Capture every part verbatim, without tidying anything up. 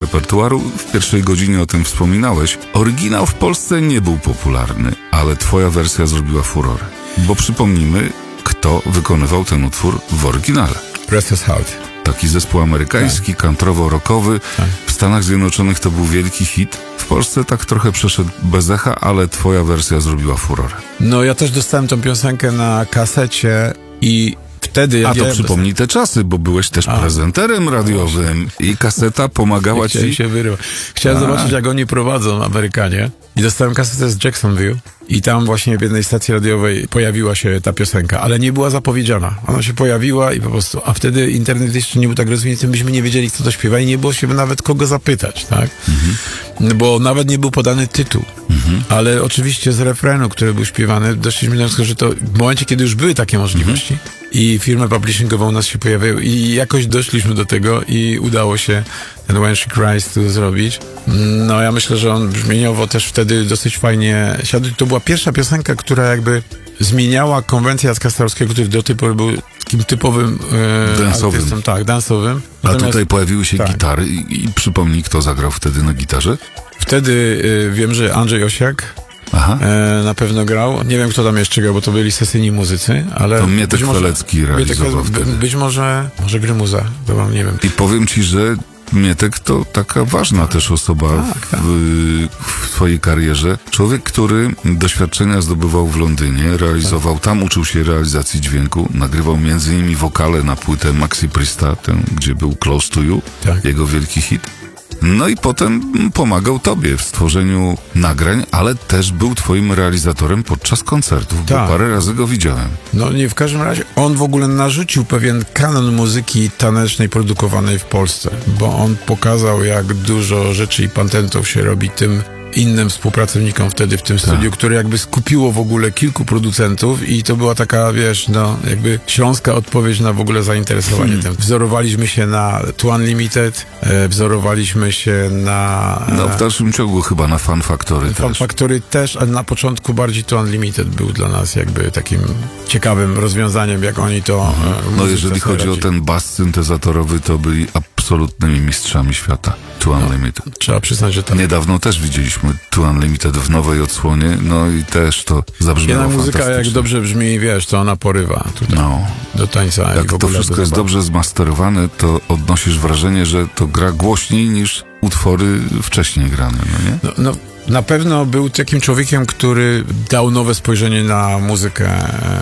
repertuaru. W pierwszej godzinie o tym wspominałeś. Oryginał w Polsce nie był popularny, ale twoja wersja zrobiła furorę. Bo przypomnijmy, kto wykonywał ten utwór w oryginale. Restless Heart. Taki zespół amerykański, tak. Countrywo-rockowy. Tak. W Stanach Zjednoczonych to był wielki hit. W Polsce tak trochę przeszedł bez echa, ale twoja wersja zrobiła furorę. No ja też dostałem tą piosenkę na kasecie i wtedy... Jak A to ja przypomnij te czasy, bo byłeś też A. prezenterem radiowym i kaseta pomagała ci... się wyrywać. Chciałem A. zobaczyć, jak oni prowadzą Amerykanie i dostałem kasetę z Jacksonville i tam właśnie w jednej stacji radiowej pojawiła się ta piosenka, ale nie była zapowiedziana. Ona się pojawiła i po prostu... A wtedy internet jeszcze nie był tak rozwinięty, myśmy nie wiedzieli, kto to śpiewa i nie było się nawet kogo zapytać, tak? Mhm. Bo nawet nie był podany tytuł. Mhm. Ale oczywiście z refrenu, który był śpiewany, doszliśmy do wniosku, że to w momencie, kiedy już były takie możliwości, mhm. i firmy publishingową u nas się pojawiają i jakoś doszliśmy do tego i udało się ten When She Cries tu zrobić. No ja myślę, że on brzmieniowo też wtedy dosyć fajnie siadł. To była pierwsza piosenka, która jakby zmieniała konwencję Jacka Sterowskiego, który do tej pory był takim typowym e, dansowym. Artystą, tak, dansowym. A Natomiast, tutaj pojawiły się tak. gitary i, i przypomnij, kto zagrał wtedy na gitarze? Wtedy e, wiem, że Andrzej Osiak Aha. E, na pewno grał. Nie wiem, kto tam jeszcze grał, bo to byli sesyjni muzycy, ale... To Mietek Chwelecki realizował Mietek, wtedy. Być może, może gry muza, to wam nie wiem. I powiem ci, że Mietek to taka ważna też osoba tak, tak. W, w twojej karierze. Człowiek, który doświadczenia zdobywał w Londynie, realizował, tak. tam uczył się realizacji dźwięku, nagrywał między innymi wokale na płytę Maxi Priesta, ten, gdzie był Close to You, tak. jego wielki hit. No i potem pomagał tobie w stworzeniu nagrań, ale też był twoim realizatorem podczas koncertów, tak. bo parę razy go widziałem. No nie, w każdym razie on w ogóle narzucił pewien kanon muzyki tanecznej produkowanej w Polsce, bo on pokazał, jak dużo rzeczy i patentów się robi tym innym współpracownikom wtedy w tym tak. studiu, które jakby skupiło w ogóle kilku producentów i to była taka, wiesz, no jakby śląska odpowiedź na w ogóle zainteresowanie hmm. tym. Wzorowaliśmy się na Two Unlimited, e, wzorowaliśmy się na... No w dalszym ciągu chyba na Fun Factory też. Fun Factory też, ale na początku bardziej Two Unlimited był dla nas jakby takim ciekawym rozwiązaniem, jak oni to... Mhm. No jeżeli chodzi radzi. o ten bas syntezatorowy, to byli absolutnymi mistrzami świata. Two Unlimited. No, trzeba przyznać, że tak. Niedawno też widzieliśmy Two Unlimited w nowej odsłonie, no i też to zabrzmiało Jedna muzyka, jak dobrze brzmi, wiesz, to ona porywa tutaj no. do tańca. Jak to wszystko jest dobrze zmasterowane, to odnosisz wrażenie, że to gra głośniej niż utwory wcześniej grane, no nie? No, no. Na pewno był takim człowiekiem, który dał nowe spojrzenie na muzykę.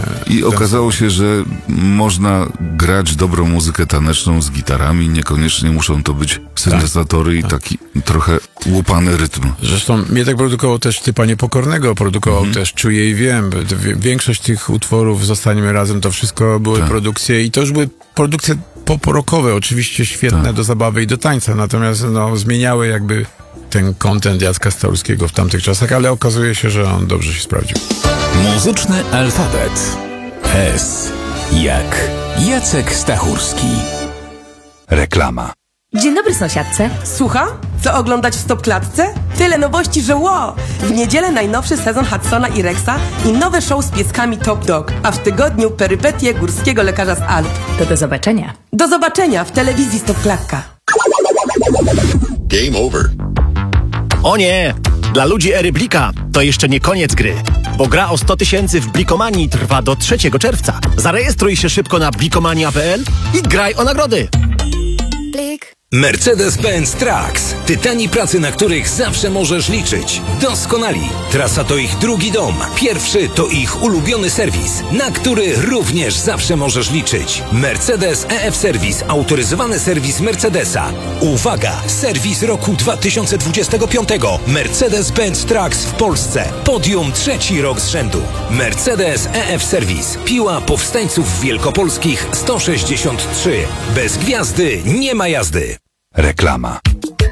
I okazało się, że można grać dobrą muzykę taneczną z gitarami, niekoniecznie muszą to być syntezatory tak, i taki tak. trochę łupany rytm. Zresztą Mietek produkował też Typa Niepokornego, produkował mhm. też Czuję i Wiem. Większość tych utworów Zostańmy Razem, to wszystko były tak. produkcje i to już były produkcje pop-rockowe, oczywiście świetne tak. do zabawy i do tańca, natomiast no, zmieniały jakby ten content Jacka Sterowskiego w tamtych czasach, ale okazuje się, że on dobrze się sprawdził. Muzyczny alfabet. S jak Jacek Stachurski. Reklama. Dzień dobry, sąsiadce. Słucha? Co oglądać w Stopklatce? Tyle nowości, że wow! W niedzielę najnowszy sezon Hudsona i Rexa i nowe show z pieskami Top Dog, a w tygodniu perypetie górskiego lekarza z Alp. To do zobaczenia. Do zobaczenia w telewizji Stopklatka. Game over. O nie! Dla ludzi Eryblika to jeszcze nie koniec gry, bo gra o sto tysięcy w Blikomanii trwa do trzeciego czerwca. Zarejestruj się szybko na blikomania kropka p l i graj o nagrody. Blik. Mercedes-Benz Trucks. Tytani pracy, na których zawsze możesz liczyć. Doskonali. Trasa to ich drugi dom. Pierwszy to ich ulubiony serwis, na który również zawsze możesz liczyć. Mercedes E F Service. Autoryzowany serwis Mercedesa. Uwaga! Serwis roku dwa tysiące dwudziestego piątego. Mercedes-Benz Trucks w Polsce. Podium trzeci rok z rzędu. Mercedes E F Service. Piła powstańców wielkopolskich sto sześćdziesiąt trzy. Bez gwiazdy nie ma jazdy. Reklama.